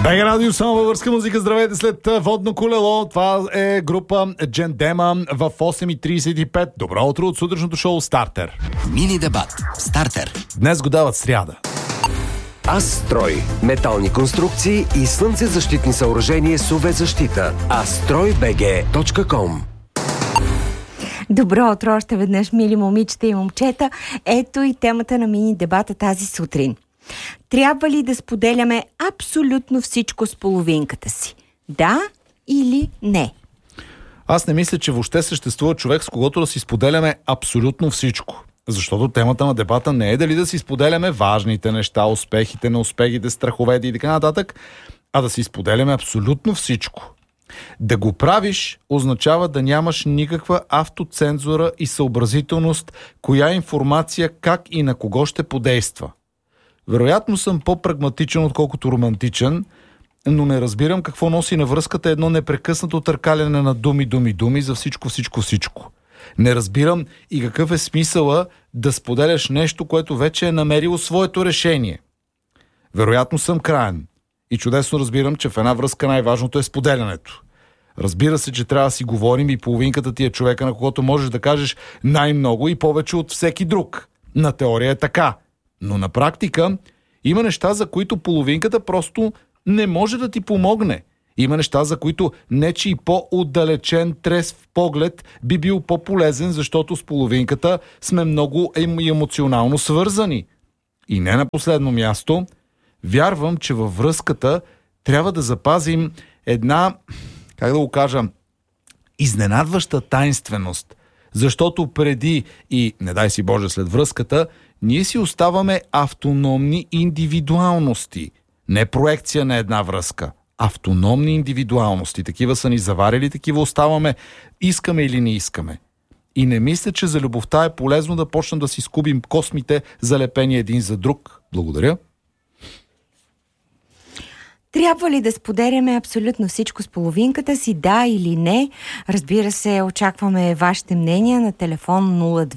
БГ Радио, само българска музика. Здравейте след водно колело. Това е група Джендема в 8:35. Добро утро от сутрешното шоу Стартер. Мини дебат. Стартер. Днес го дават сряда. Астрой. Метални конструкции и слънцезащитни съоръжения с UV-защита. astroybg.com. Добро утро още веднъж, мили момичета и момчета. Ето и темата на мини дебата тази сутрин. Трябва ли да споделяме абсолютно всичко с половинката си? Да или не? Аз не мисля, че въобще съществува човек, с когото да си споделяме абсолютно всичко. Защото темата на дебата не е дали да си споделяме важните неща, успехите, неуспехите, страховете и така нататък, а да си споделяме абсолютно всичко. Да го правиш означава да нямаш никаква автоцензура и съобразителност, коя информация, как и на кого ще подейства. Вероятно съм по-прагматичен, отколкото романтичен, но не разбирам какво носи на връзката едно непрекъснато търкаляне на думи за всичко. Не разбирам и какъв е смисъла да споделяш нещо, което вече е намерило своето решение. Вероятно съм краен и чудесно разбирам, че в една връзка най-важното е споделянето. Разбира се, че трябва да си говорим и половинката ти е човека, на когото можеш да кажеш най-много и повече от всеки друг. На теория е така. Но на практика има неща, за които половинката просто не може да ти помогне. Има неща, за които нечий по-отдалечен трезв поглед би бил по-полезен, защото с половинката сме много емоционално свързани. И не на последно място, вярвам, че във връзката трябва да запазим една, как да го кажа, изненадваща таинственост. Защото преди и, не дай си Боже, след връзката, ние си оставаме автономни индивидуалности. Не проекция на една връзка. Автономни индивидуалности. Такива са ни заварили, такива оставаме, искаме или не искаме. И не мисля, че за любовта е полезно да почнем да си скубим космите, залепени един за друг. Благодаря. Трябва ли да споделяме абсолютно всичко с половинката си, да или не? Разбира се, очакваме вашите мнения на телефон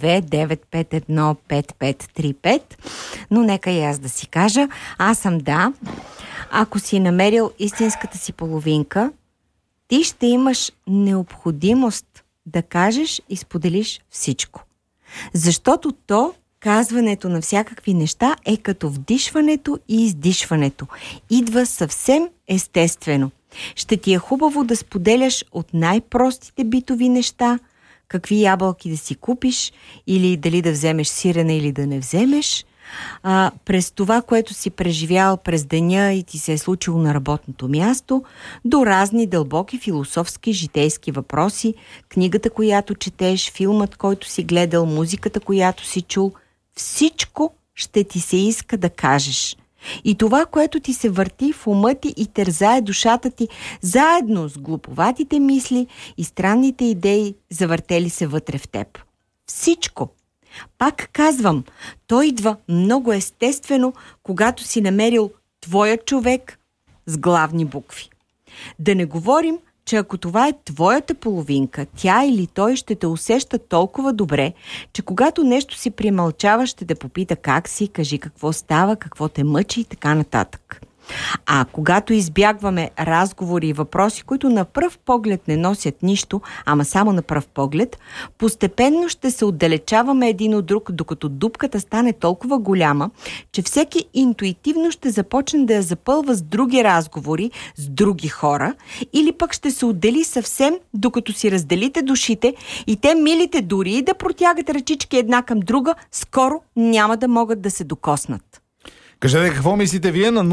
02-951-5535, но нека и аз да си кажа. Аз съм да. Ако си намерил истинската си половинка, ти ще имаш необходимост да кажеш и споделиш всичко. Защото казването на всякакви неща е като вдишването и издишването. Идва съвсем естествено. Ще ти е хубаво да споделяш от най-простите битови неща, какви ябълки да си купиш, или дали да вземеш сирена или да не вземеш, през това, което си преживял през деня и ти се е случило на работното място, до разни дълбоки философски, житейски въпроси, книгата, която четеш, филмът, който си гледал, музиката, която си чул. Всичко ще ти се иска да кажеш. И това, което ти се върти в ума ти и тързае душата ти, заедно с глуповатите мисли и странните идеи, завъртели се вътре в теб. Всичко. Пак казвам, той идва много естествено, когато си намерил твоя човек с главни букви. Да не говорим, че ако това е твоята половинка, тя или той ще те усеща толкова добре, че когато нещо си премълчава, ще те попита как си, кажи какво става, какво те мъчи и така нататък. А когато избягваме разговори и въпроси, които на пръв поглед не носят нищо, ама само на пръв поглед, постепенно ще се отдалечаваме един от друг, докато дупката стане толкова голяма, че всеки интуитивно ще започне да я запълва с други разговори, с други хора, или пък ще се отдели съвсем, докато си разделите душите и те, милите, дори и да протягат ръчички една към друга, скоро няма да могат да се докоснат. Кажете какво мислите вие на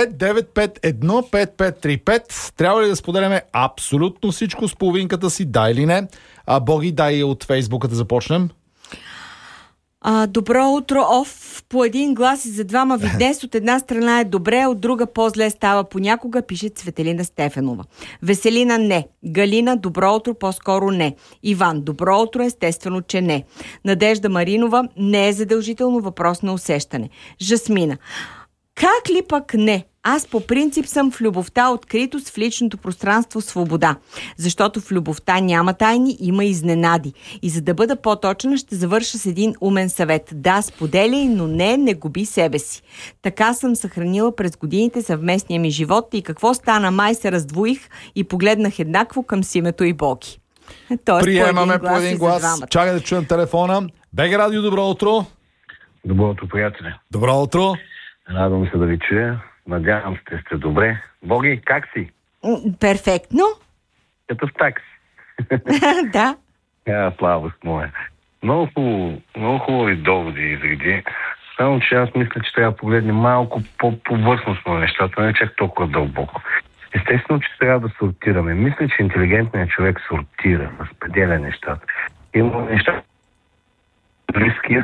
02-951-5535. Трябва ли да споделяме абсолютно всичко с половинката си, да или не? Боги, дай от Фейсбука да започнем. Добро утро, по един глас и за двама ви днес. От една страна е добре, от друга по-зле става понякога, пише Цветелина Стефанова. Веселина не. Галина, добро утро, по-скоро не. Иван, добро утро, естествено, че не. Надежда Маринова, не е задължително, въпрос на усещане. Жасмина, как ли пък не? Аз по принцип съм в любовта откритост, в личното пространство свобода. Защото в любовта няма тайни, има изненади. И за да бъда по-точна, ще завърша с един умен съвет. Да, споделяй, но не губи себе си. Така съм съхранила през годините съвместния ми живот и какво стана, май се раздвоих и погледнах еднакво към Симето и Боги. Приемаме по един глас. Чакай да чуем телефона. БГ Радио, добро утро. Добро утро, приятели. Добро утро. Радвам се да ви чуя. Надявам се, сте добре. Боги, как си? Перфектно. Като в такси. Да. Слава моя. Много хубави доводи изреди. Само, че аз мисля, че трябва да погледнем малко по-повърхностно на нещата, не чак толкова дълбоко. Естествено, че трябва да сортираме. Мисля, че интелигентният човек сортира, разпределя нещата. Има неща близкия.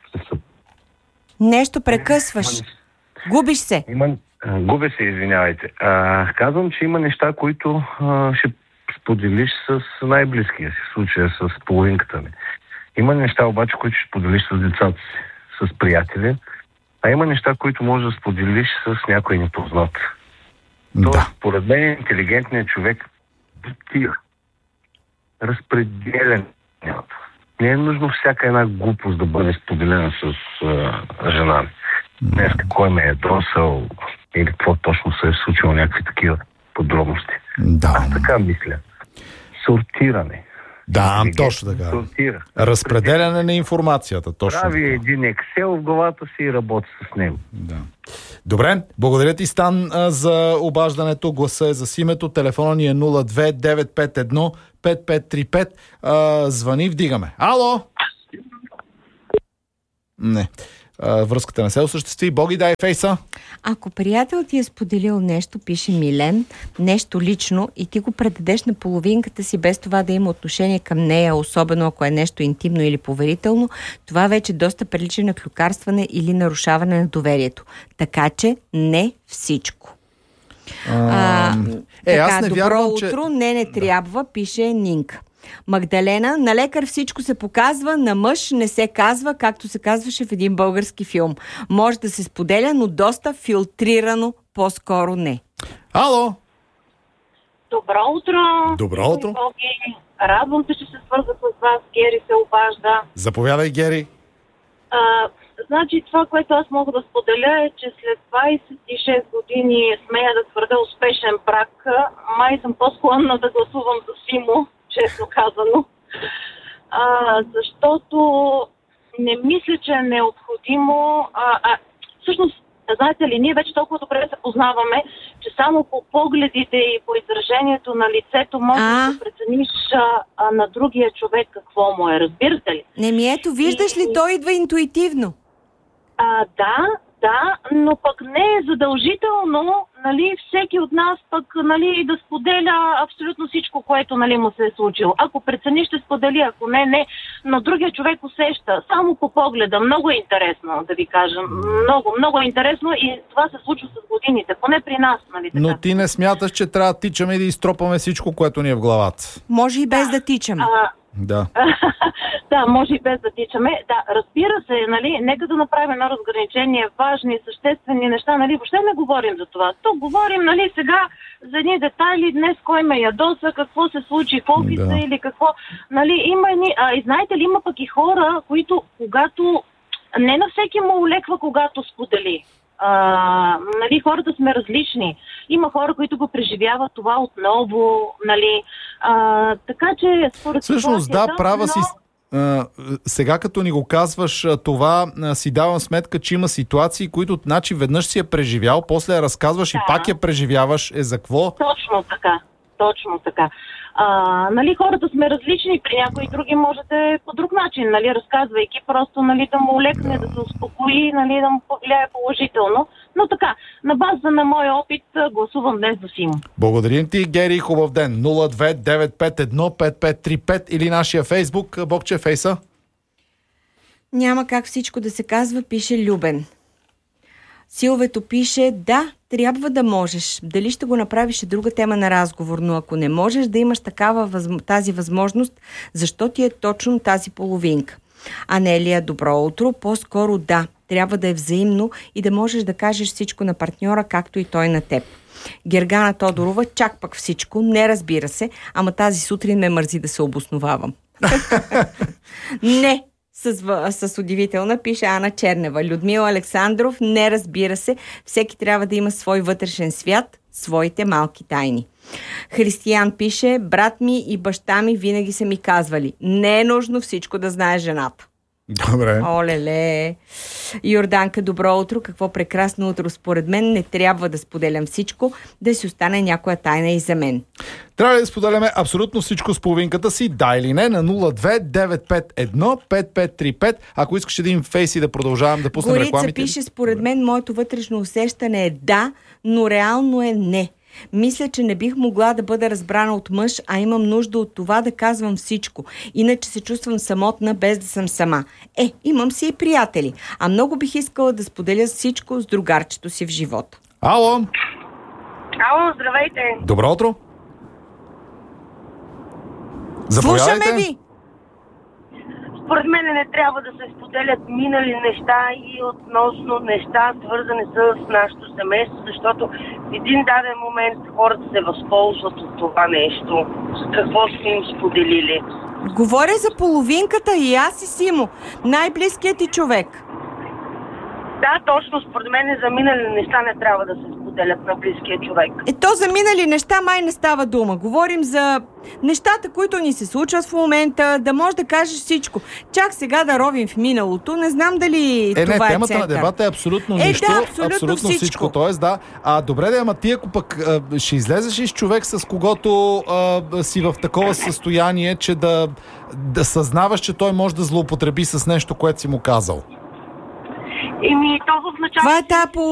Нещо прекъсваш. Губиш се. Губя се, извинявайте. Казвам, че има неща, които ще споделиш с най-близкия си, в случая с половинката ми. Има неща обаче, които ще споделиш с децата си, с приятели, а има неща, които можеш да споделиш с някой непознат. Тоест, според мен, интелигентният човек разпределя. Не е нужно всяка една глупост да бъде споделена с жена ми. Днес кой ме е досъл или какво точно се е случило, някакви такива подробности. Да. Аз така мисля. Сортиране. Да, точно така. Сортира. Разпределяне на информацията. Точно прави така. един Excel в главата си и работи с него. Да. Добре, благодаря ти, Стан, за обаждането. Гласа е за Симето. Телефона ни е 02-951-5535. Звъни, вдигаме. Ало! Не. Връзката не се осъществи. Боги, дай фейса. Ако приятел ти е споделил нещо, пише Милен, нещо лично и ти го предадеш на половинката си без това да има отношение към нея, особено ако е нещо интимно или поверително, това вече доста прилича на клюкарстване или нарушаване на доверието. Така че не всичко. Аз не добро вярвам, утро, не трябва, пише Нинка. Магдалена, на лекар всичко се показва, на мъж не се казва, както се казваше в един български филм. Може да се споделя, но доста филтрирано, по-скоро не. Ало! Добро утро! Добро утро! Радвам се, че се свързах с вас. Гери се обажда. Заповядай, Гери. Значи това, което аз мога да споделя е, че след 26 години смея да твърда успешен брак, май съм по-склонна да гласувам за Симо, честно казано. Защото не мисля, че е необходимо. Всъщност, знаете ли, ние вече толкова добре се познаваме, че само по погледите и по изражението на лицето можеш да прецениш на другия човек какво му е. Разбирате ли? Ето, виждаш ли, той идва интуитивно. Да, но пък не е задължително, нали, всеки от нас пък, нали, да споделя абсолютно всичко, което, нали, му се е случило. Ако прецени, ще сподели, ако не, но другия човек усеща, само по погледа. Много е интересно, да ви кажа. Много е интересно и това се случва с годините, поне при нас, нали така. Но ти не смяташ, че трябва да тичаме и да изтропаме всичко, което ни е в главата? Може и без да тичаме. Да. Да, може и без да тичаме. Да, разбира се, нали, нека да направим едно разграничение, важни, съществени неща, нали, въобще не говорим за това. Тук говорим, нали, сега за едни детайли, днес кой ме ядоса, какво се случи в офиса или какво, нали, има и знаете ли, има пък и хора, които, когато, не на всеки му улеква, когато сподели. Нали, хората сме различни. Има хора, които го преживяват това отново, нали. Така че според всъщност, права си. Сега като ни го казваш това, си давам сметка, че има ситуации, които, значи, веднъж си я преживял, после я разказваш и пак я преживяваш. За какво? Точно така. Нали, хората сме различни, при някои други можете по друг начин, нали, разказвайки, просто, нали, да му улекне, да се успокои, нали, да му повлияе положително. Но така, на база на моя опит гласувам днес за Симо. Благодарим ти, Гери, хубав ден. 02-951-5535 или нашия Фейсбук. Богче, фейса? Няма как всичко да се казва, пише Любен. Силвето пише, да, трябва да можеш. Дали ще го направиш е друга тема на разговор, но ако не можеш да имаш тази възможност, защо ти е точно тази половинка? Анелия, добро утро. По-скоро да. трябва да е взаимно и да можеш да кажеш всичко на партньора, както и той на теб. Гергана Тодорова, чак пък всичко, не разбира се, ама тази сутрин ме мързи да се обосновавам. Не, с удивителна, пише Ана Чернева. Людмила Александров, не разбира се, всеки трябва да има свой вътрешен свят, своите малки тайни. Християн пише, брат ми и баща ми винаги са ми казвали, не е нужно всичко да знае жената. Добре. Оле-ле. Йорданка, добро утро. Какво прекрасно утро. Според мен не трябва да споделям всичко, да си остане някоя тайна и за мен. Трябва ли да споделяме абсолютно всичко с половинката си? Да или не? На 02-951-5535. Ако искаш един фейс и да продължавам да пуснем Горица рекламите. пише, според мен моето вътрешно усещане е да, но реално е не. Мисля, че не бих могла да бъда разбрана от мъж, а имам нужда от това да казвам всичко. Иначе се чувствам самотна, без да съм сама. Имам си и приятели, а много бих искала да споделя всичко с другарчето си в живота. Ало! Ало, здравейте! Добро утро! Слушаме ви! Според мен не трябва да се споделят минали неща и относно неща, свързани с нашето семейство, защото в един даден момент хората се възползват от това нещо, с какво сме им споделили. Говоря за половинката и аз и Симо, най-близкият ти човек. Да, точно, според мен за минали неща не трябва да се споделят на близкия човек. То за минали неща май не става дума. Говорим за нещата, които ни се случват в момента, да можеш да кажеш всичко. Чак сега да ровим в миналото, не знам дали това е темата център. на дебата е абсолютно нищо. Да, абсолютно всичко. Тоест, да. Добре, ама ти ако пък ще излезеш и с човек, с когото си в такова състояние, че да съзнаваш, че той може да злоупотреби с нещо, което си му казал. То в началото... Това е